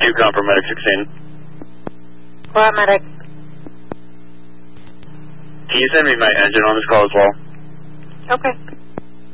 Yukon for Medic 16. What, Medic? Can you send me my engine on this call as well? Okay.